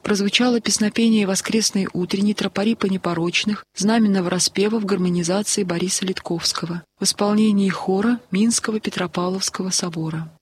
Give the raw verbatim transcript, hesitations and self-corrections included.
прозвучало песнопение воскресной утренней тропари непорочных, знаменного распева в гармонизации Бориса Литковского в исполнении хора Минского Петропавловского собора.